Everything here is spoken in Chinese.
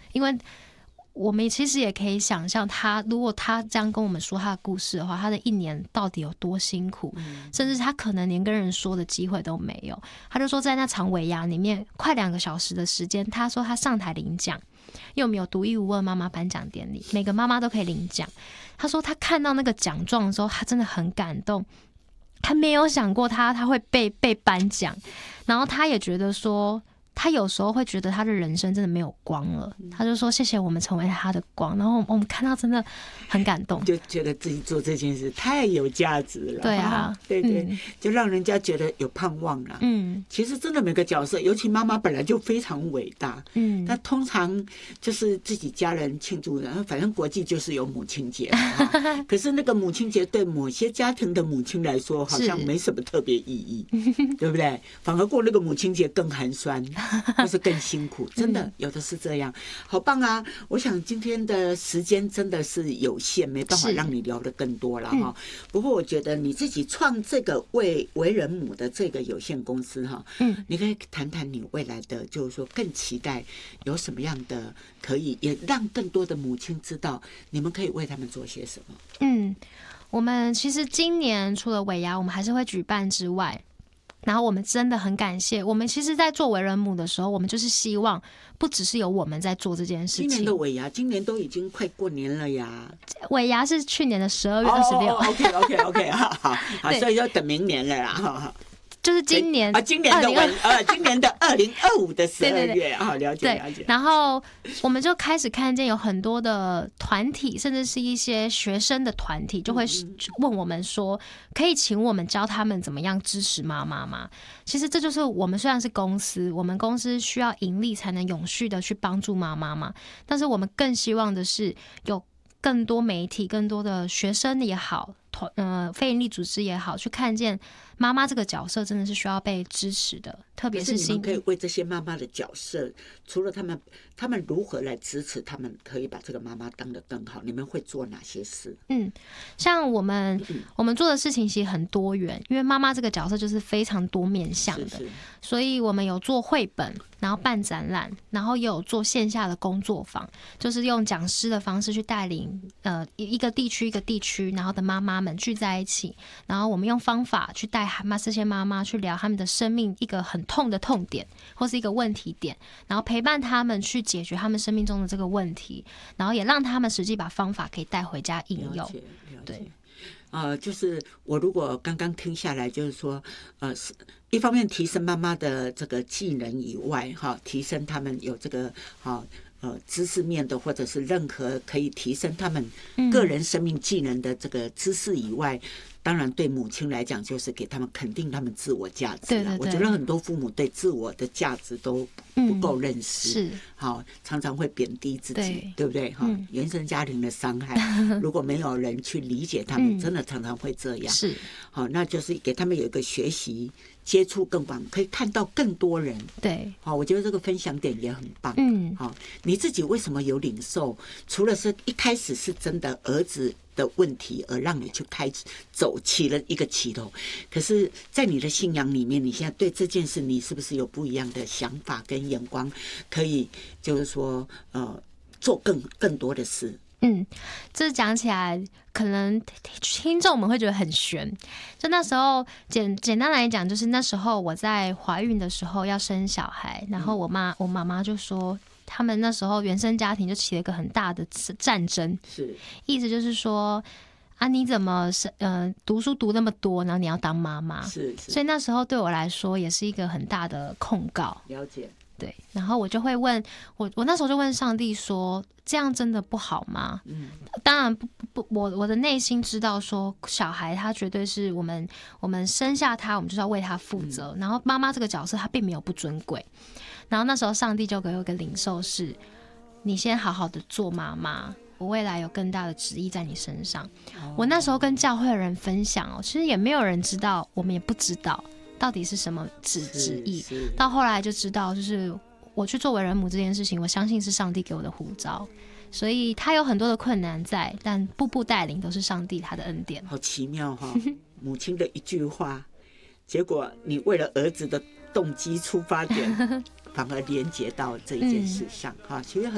因为我们其实也可以想象如果他这样跟我们说他的故事的话，他的一年到底有多辛苦，甚至他可能连跟人说的机会都没有。他就说在那场尾牙里面快2个小时的时间，他说他上台领奖，因为我们有独一无二妈妈颁奖典礼，每个妈妈都可以领奖。他说他看到那个奖状的时候，他真的很感动，他没有想过他会被颁奖，然后他也觉得说他有时候会觉得他的人生真的没有光了，他就说谢谢我们成为他的光，然后我们看到真的很感动， 就觉得自己做这件事太有价值了。 对啊， 对对，就让人家觉得有盼望了。其实真的每个角色，尤其妈妈本来就非常伟大。她通常就是自己家人庆祝，然后反正国际就是有母亲节可是那个母亲节对某些家庭的母亲来说，好像没什么特别意义，对不对？反而过那个母亲节更寒酸。或是更辛苦，真的有的是这样，好棒啊！我想今天的时间真的是有限，没办法让你聊得更多了哈。不过我觉得你自己创这个为人母的这个有限公司哈，你可以谈谈你未来的，就是说更期待有什么样的可以也让更多的母亲知道，你们可以为他们做些什么。 我们其实今年除了尾牙我们还是会举办之外，然后我们真的很感谢，我们其实在做为人母的时候，我们就是希望不只是有我们在做这件事情。 今年的尾牙，今年都已经快过年了呀。 尾牙是去年的12月26。 OK， 好，所以就等明年了啦。 就是今年今年的2025的12月啊，了解。 然后我们就开始看见有很多的团体，甚至是一些学生的团体，就会问我们说，可以请我们教他们怎么样支持妈妈吗？其实这就是我们虽然是公司，我们公司需要盈利才能永续的去帮助妈妈嘛，但是我们更希望的是有更多媒体、更多的学生也好，非营利组织也好，去看见妈妈这个角色真的是需要被支持的，特别是你们可以为这些妈妈的角色，除了他们如何来支持，他们可以把这个妈妈当得更好，你们会做哪些事？ 像我们做的事情其实很多元，因为妈妈这个角色就是非常多面向的，所以我们有做绘本，然后办展览，然后也有做线下的工作坊，就是用讲师的方式去带领一个地区，然后的妈妈们聚在一起，然后我们用方法去带这些妈妈去聊他们的生命一个很痛的痛点或是一个问题点，然后陪伴他们去解决他们生命中的这个问题，然后也让他们实际把方法可以带回家应用。对。 就是我如果刚刚听下来，就是说，一方面提升妈妈的这个技能以外，提升他们有这个知识面的，或者是任何可以提升他们个人生命技能的这个知识以外，当然对母亲来讲，就是给他们肯定他们自我价值了。我觉得很多父母对自我的价值都不够认识，常常会贬低自己，对不对？原生家庭的伤害，如果没有人去理解他们，真的常常会这样。那就是给他们有一个学习。接触更广，可以看到更多人。 对， 我觉得这个分享点也很棒。你自己为什么有领受？除了是一开始是真的儿子的问题而让你去走起了一个起头，可是在你的信仰里面，你现在对这件事，你是不是有不一样的想法跟眼光，可以就是说做更多的事？ 这讲起来可能听众们会觉得很悬。就那时候简单来讲，就是那时候我在怀孕的时候要生小孩，然后我妈妈就说，他们那时候原生家庭就起了一个很大的战争，意思就是说你怎么读书读那么多，然后你要当妈妈？所以那时候对我来说也是一个很大的控告。 了解。 对，然后我就会问我那时候就问上帝说，这样真的不好吗？当然不，我的内心知道说，小孩他绝对是我们生下他，我们就是要为他负责。然后妈妈这个角色他并没有不尊贵。然后那时候上帝就给我一个领受是，你先好好的做妈妈，我未来有更大的旨意在你身上。我那时候跟教会的人分享其实也没有人知道，我们也不知道到底是什么旨意，到后来就知道，就是我去做为人母这件事情，我相信是上帝给我的呼召，所以他有很多的困难在，但步步带领都是上帝他的恩典。 好奇妙母亲的一句话，结果你为了儿子的动机出发点，反而连接到这一件事上其实